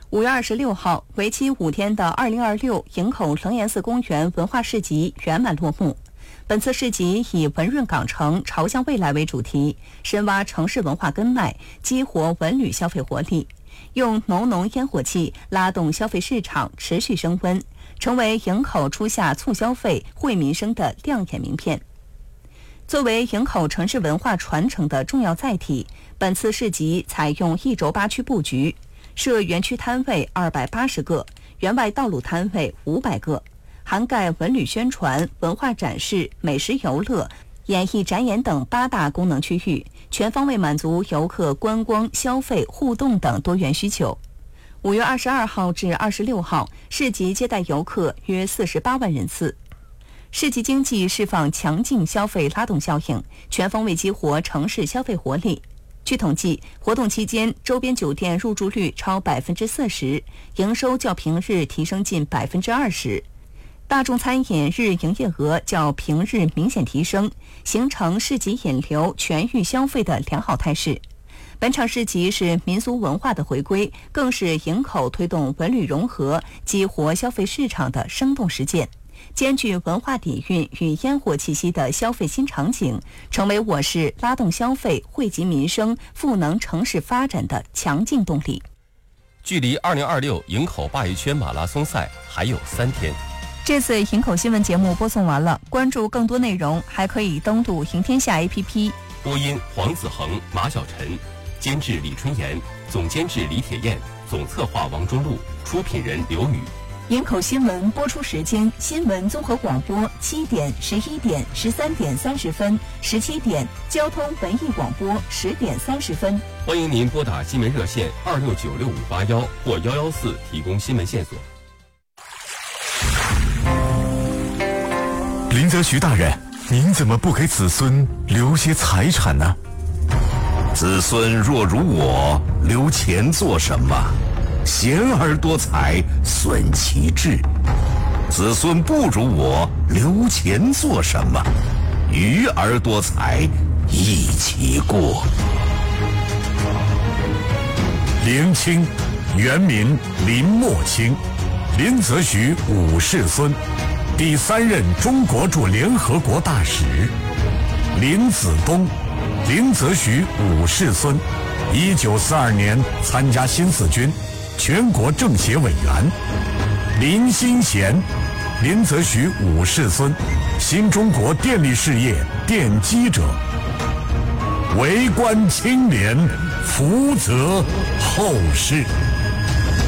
5月26号，为期5天的2026营口楞严寺公园文化市集圆满落幕。本次市集以文润港城朝向未来为主题，深挖城市文化根脉，激活文旅消费活力，用浓浓烟火气拉动消费市场持续升温，成为营口初夏促消费、惠民生的亮眼名片。作为营口城市文化传承的重要载体，本次市集采用1轴8区布局，设园区摊位280个，园外道路摊位500个，涵盖文旅宣传、文化展示、美食游乐、演艺展演等8大功能区域，全方位满足游客观光、消费、互动等多元需求。5月22号至26号，市集接待游客约48万人次。市集经济释放强劲消费拉动效应，全方位激活城市消费活力。据统计，活动期间周边酒店入住率超40%，营收较平日提升近20%。大众餐饮日营业额较平日明显提升，形成市集引流、全域消费的良好态势。本场市集是民俗文化的回归，更是营口推动文旅融合、激活消费市场的生动实践。兼具文化底蕴与烟火气息的消费新场景，成为我市拉动消费、惠及民生、赋能城市发展的强劲动力。 距离2026营口鲅鱼圈马拉松赛还有3天。 这次营口新闻节目播送完了，关注更多内容还可以登录赢天下 APP。 播音黄子恒、马晓晨，监制李春妍，总监制李铁燕，总策划王中路，出品人刘宇。 营口新闻播出时间：新闻综合广播7点、11点、13点30分、17点；交通文艺广播10点30分。 欢迎您拨打新闻热线2696-581或114提供新闻线索。 林则徐大人，您怎么不给子孙留些财产呢？ 子孙若如我，留钱做什么？贤而多财，损其志。子孙不如我，留钱做什么？愚而多财，益其过。 林清，原名林默清，林则徐五世孙，第3任中国驻联合国大使。林子东，林则徐五世孙，1942年参加新四军，全国政协委员。林新贤，林则徐五世孙，新中国电力事业奠基者。为官清廉，福泽后世。